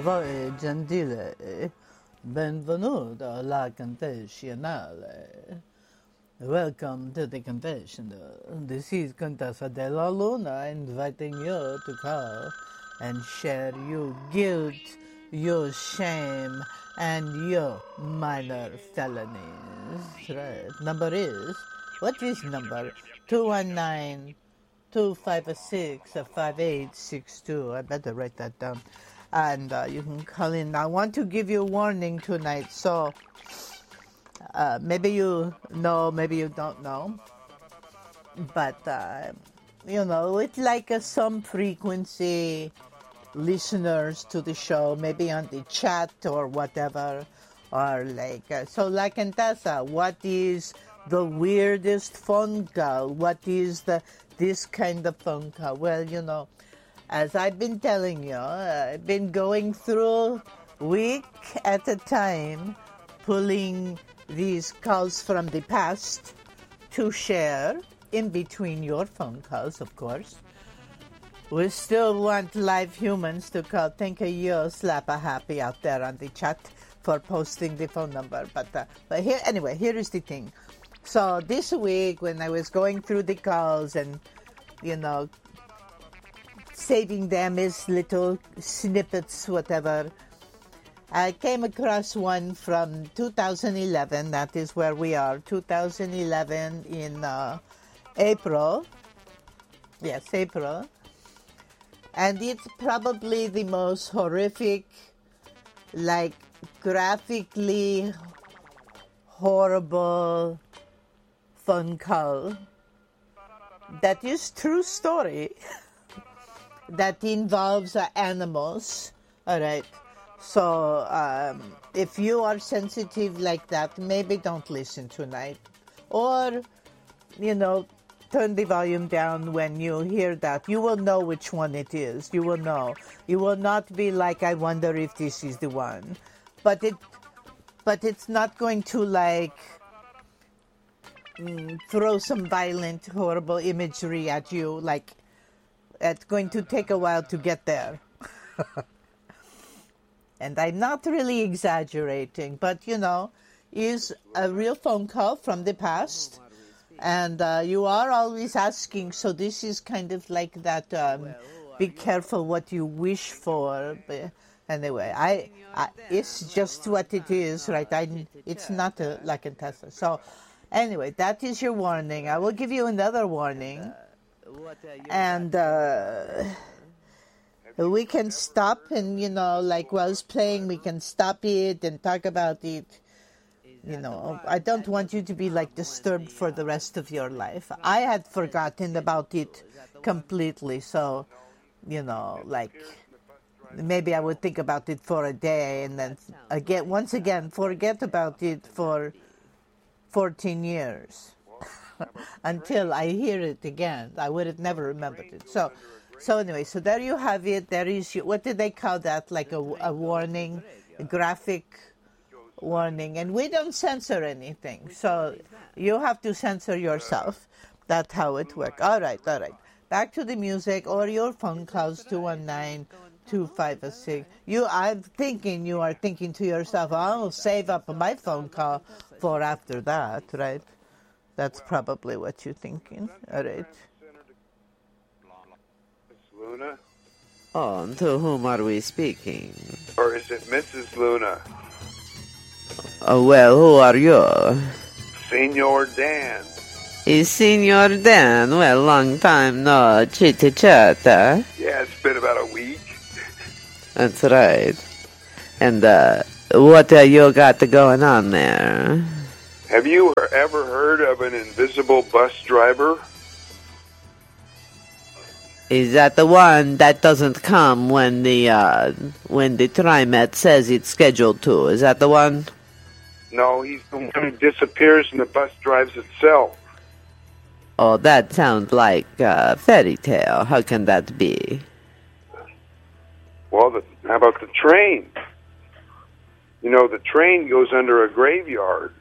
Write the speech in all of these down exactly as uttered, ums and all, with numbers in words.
Voi gentile, benvenuto alla confessionale. Welcome to the confessional. This is Contessa della Luna inviting you to call and share your guilt, your shame, and your minor felonies. Right. Number is, what is number? two one nine, two five six, five eight six two. I better write that down. And uh, you can call in. I want to give you a warning tonight, so uh, maybe you know, maybe you don't know, but uh, you know, it's like uh, some frequency listeners to the show, maybe on the chat or whatever, or like uh, so. Like Contessa, what is the weirdest phone call? What is the this kind of phone call? Well, you know. As I've been telling you, I've been going through week at a time, pulling these calls from the past to share in between your phone calls, of course. We still want live humans to call. Thank you, Slap a Happy out there on the chat for posting the phone number. But, uh, but here, anyway, here is the thing. So this week when I was going through the calls and, you know, saving them as little snippets, whatever, I came across one from two thousand eleven. That is where we are, two thousand eleven in uh, April. Yes, April. And it's probably the most horrific, like graphically horrible phone call. That is true story. That involves uh, animals, all right? So um, if you are sensitive like that, maybe don't listen tonight. Or, you know, turn the volume down when you hear that. You will know which one it is. You will know. You will not be like, I wonder if this is the one. But it, but it's not going to, like, mm, throw some violent, horrible imagery at you, like, it's going to take a while to get there. And I'm not really exaggerating, but, you know, is a real phone call from the past. And uh, you are always asking, so this is kind of like that, um, be careful what you wish for. But anyway, I, I it's just what it is, right? I, it's not a, like a Tesla. So anyway, that is your warning. I will give you another warning. And uh, we can stop and, you know, like while it's playing, we can stop it and talk about it. You know, I don't want you to be like disturbed for the rest of your life. I had forgotten about it completely. So, you know, like maybe I would think about it for a day and then again, once again, forget about it for fourteen years. Until I hear it again. I would have never remembered it. So, so anyway, so there you have it. There is, what did they call that? Like a, a warning, a graphic warning. And we don't censor anything. So you have to censor yourself. That's how it works. All right, all right. Back to the music or your phone calls, two one nine, two five six. You, I'm thinking you are thinking to yourself, I'll save up my phone call for after that, right? That's probably what you're thinking. All right. Luna? Oh, and to whom are we speaking? Or is it Missus Luna? Oh, well, who are you? Senor Dan. Is Senor Dan? Well, long time no chitty-chat, huh? Yeah, it's been about a week. That's right. And uh, what uh, you got going on there? Have you ever heard of an invisible bus driver? Is that the one that doesn't come when the uh, when the TriMet says it's scheduled to? Is that the one? No, he's the one who disappears and the bus drives itself. Oh, that sounds like a fairy tale. How can that be? Well, the, how about the train? You know, the train goes under a graveyard.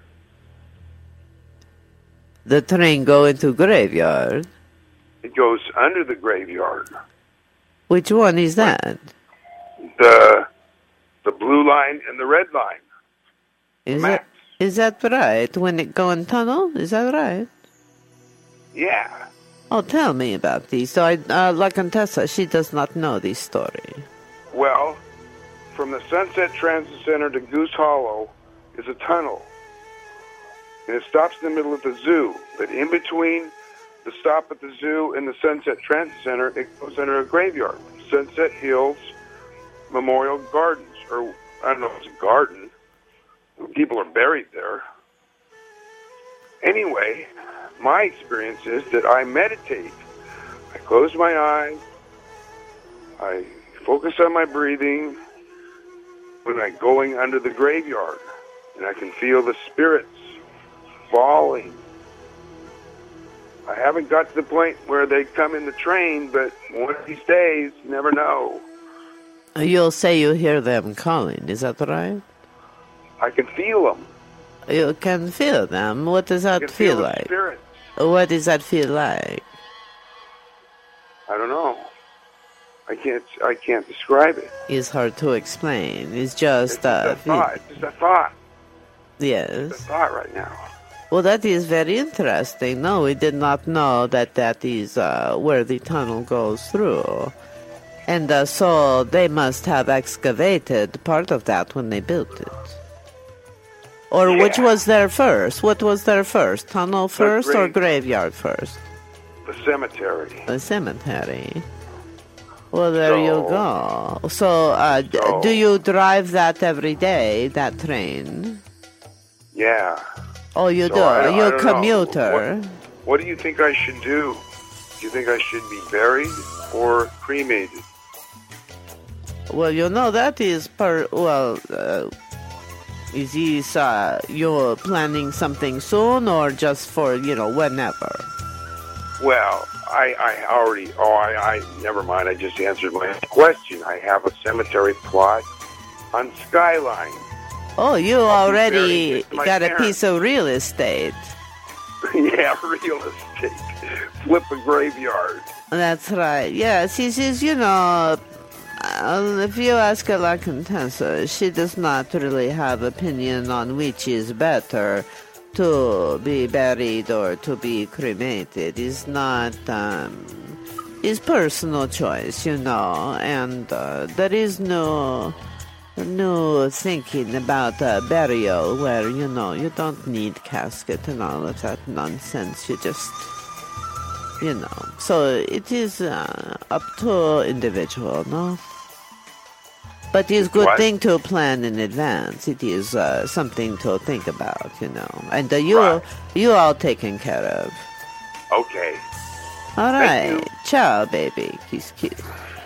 The train go into graveyard? It goes under the graveyard. Which one is that? The line and the red line. Is Max. that, is that right? When it go in tunnel? Is that right? Yeah. Oh, tell me about these. So I, uh, La Contessa, she does not know this story. Well, from the Sunset Transit Center to Goose Hollow is a tunnel. And it stops in the middle of the zoo. But in between the stop at the zoo and the Sunset Transit Center, it goes under a graveyard. Sunset Hills Memorial Gardens. Or, I don't know if it's a garden. People are buried there. Anyway, my experience is that I meditate. I close my eyes. I focus on my breathing when I'm going under the graveyard. And I can feel the spirits falling. I haven't got to the point where they come in the train, but one of these days, you never know. You'll say you hear them calling, is that right? I can feel them. You can feel them. What does I that can feel, feel the like? spirits. What does that feel like? I don't know. I can't. I can't describe it. It's hard to explain. It's just It's just uh, a thought. It's just a thought. It's a yes. thought right now. Well, that is very interesting. No, we did not know that that is uh, where the tunnel goes through. And uh, so they must have excavated part of that when they built it. Or which Yeah. was there first? What was there first? Tunnel first or grave- graveyard first? The cemetery. The cemetery. Well, there So- you go. So, uh, d- So- do you drive that every day, that train? Yeah. Oh, you So do? I don't- I You're a don't know. commuter. What, what do you think I should do? Do you think I should be buried or cremated? Well, you know, that is per... Well, uh, is this, uh, you're planning something soon or just for, you know, whenever? Well, I, I already, oh, I, I, never mind. I just answered my question. I have a cemetery plot on Skyline. Oh, you I'll be already buried next to my got a parents. piece of real estate. Yeah, real estate. Flip a graveyard. That's right. Yes, he says, you know, uh, if you ask a La Contessa, she does not really have opinion on which is better, to be buried or to be cremated. It's not, um, it's personal choice, you know, and uh, there is no, no thinking about uh, burial where, you know, you don't need casket and all of that nonsense. You just... You know, so it is uh, up to individual, no? But it's good What? thing to plan in advance. It is uh, something to think about, you know. And uh, you, Right. you all taken care of. Okay. All Thank right. you. Ciao, baby. Kiss, kiss.